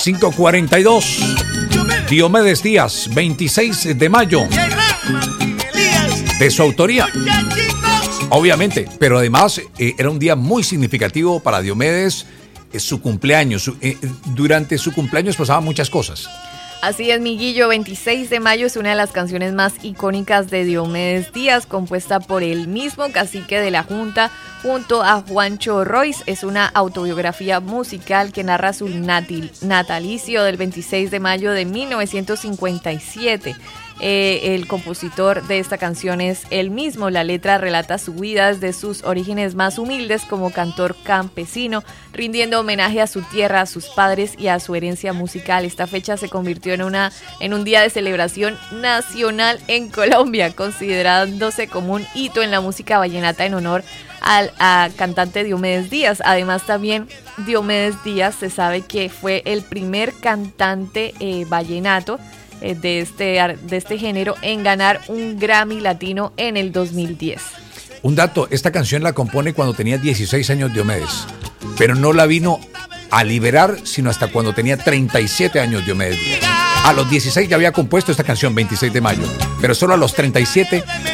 5:42. Diomedes Díaz, 26 de mayo. De su autoría. Obviamente, pero además era un día muy significativo para Diomedes, su cumpleaños. Durante su cumpleaños pasaban muchas cosas. Así es, Miguillo, 26 de mayo es una de las canciones más icónicas de Diomedes Díaz, compuesta por el mismo cacique de la Junta junto a Juancho Royce. Es una autobiografía musical que narra su natalicio del 26 de mayo de 1957. El compositor de esta canción es él mismo. La letra relata su vida desde sus orígenes más humildes como cantor campesino, rindiendo homenaje a su tierra, a sus padres y a su herencia musical. Esta fecha se convirtió en un día de celebración nacional en Colombia, considerándose como un hito en la música vallenata en honor al cantante Diomedes Díaz. Además, también Diomedes Díaz se sabe que fue el primer cantante vallenato de este género en ganar un Grammy Latino en el 2010. Un dato, esta canción la compone cuando tenía 16 años Diomedes, pero no la vino a liberar sino hasta cuando tenía 37 años Diomedes Díaz. A los 16 ya había compuesto esta canción, 26 de mayo, pero solo a los 37